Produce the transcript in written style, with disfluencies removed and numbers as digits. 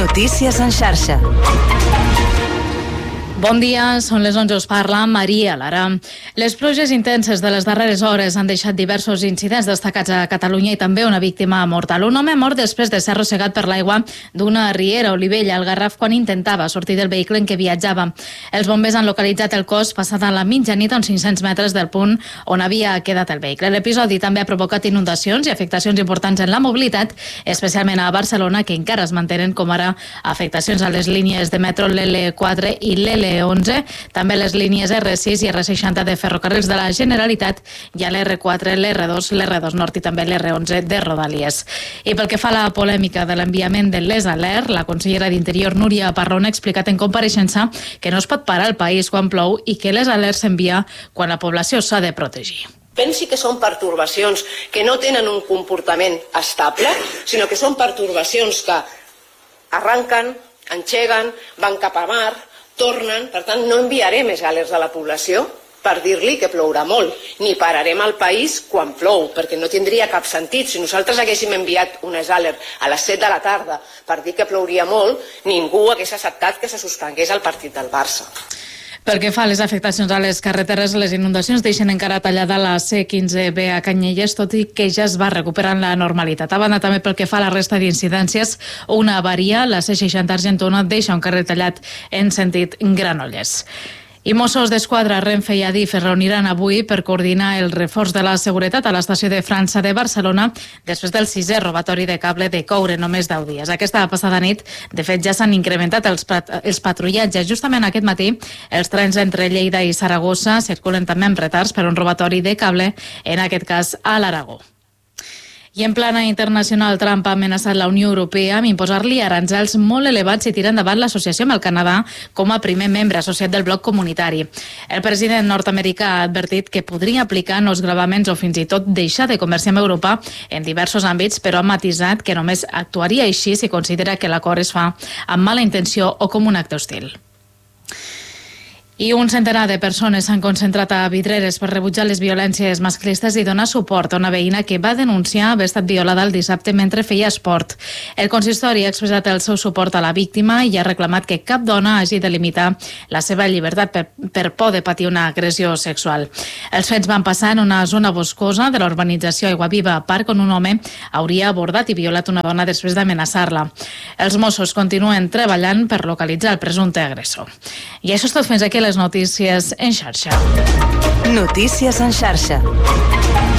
Notícies en xarxa. Bon dia, són les 11, us parla Maria Lara. Les pluges intenses de les darreres hores han deixat diversos incidents destacats a Catalunya i també una víctima mortal. Un home mort després de ser arrossegat per l'aigua d'una riera a Olivella, al Garraf, quan intentava sortir del vehicle en què viatjava. Els bombers han localitzat el cos passada la mitjanit a uns 500 metres del punt on havia quedat el vehicle. L'episodi també ha provocat inundacions i afectacions importants en la mobilitat, especialment a Barcelona, que encara es mantenen, com ara afectacions a les línies de metro, l'L4 i l'L11, també les línies R6 i R60 de ferrocarrils de la Generalitat i a l'R4, l'R2, l'R2 Nord i també l'R11 de Rodalies. I pel que fa a la polèmica de l'enviament de les Alert, la consellera d'Interior Núria Parrón ha explicat en compareixença que no es pot parar el país quan plou i que les alerts s'envia quan la població s'ha de protegir. Pensi que són pertorbacions que no tenen un comportament estable, sinó que són pertorbacions que arranquen, engeguen, van cap a mar, tornen. Per tant, no enviaré més alerts a la població per dir-li que plourà molt, ni pararem el país quan plou, perquè no tindria cap sentit. Si nosaltres haguéssim enviat unes alerts a les 7 de la tarda per dir que plouria molt, ningú hagués acceptat que se suspengués el partit del Barça. Pel que fa a les afectacions a les carreteres, les inundacions deixen encara tallada la C15B a Canyelles, tot i que ja es va recuperant la normalitat. A banda, també pel que fa a la resta d'incidències, una avaria, la C60 Argentona, deixa un carrer tallat en sentit Granollers. I Mossos d'Esquadra, Renfe i Adif es reuniran avui per coordinar el reforç de la seguretat a l'estació de França de Barcelona després del 6è robatori de cable de coure en només 10 dies. Aquesta passada nit, de fet, ja s'han incrementat els patrullatges. Justament aquest matí, els trens entre Lleida i Saragossa circulen també amb retards per un robatori de cable, en aquest cas a l'Aragó. I en plana internacional, Trump ha amenaçat la Unió Europea amb imposar-li aranzels molt elevats si tira endavant l'associació amb el Canadà com a primer membre associat del bloc comunitari. El president nord-americà ha advertit que podria aplicar nous gravaments o fins i tot deixar de comerciar amb Europa en diversos àmbits, però ha matisat que només actuaria així si considera que l'acord es fa amb mala intenció o com un acte hostil. I un centenar de persones s'han concentrat a Vidreres per rebutjar les violències masclistes i donar suport a una veïna que va denunciar haver estat violada el dissabte mentre feia esport. El consistori ha expressat el seu suport a la víctima i ha reclamat que cap dona hagi de limitar la seva llibertat per por de patir una agressió sexual. Els fets van passar en una zona boscosa de la urbanització Aiguaviva Park, on un home hauria abordat i violat una dona després d'amenaçar-la. Els Mossos continuen treballant per localitzar el presumpte agressor. I això és tot, fins aquí les notícies en xarxa. Notícies en xarxa.